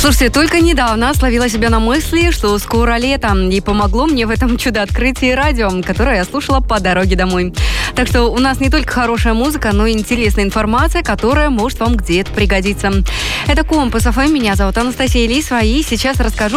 Слушайте, только недавно словила себя на мысли, что скоро лето, и помогло мне в этом чудо-открытии радио, которое я слушала по дороге домой. Так что у нас не только хорошая музыка, но и интересная информация, которая может вам где-то пригодиться. Это Компас ФМ, меня зовут Анастасия Лисова, и сейчас расскажу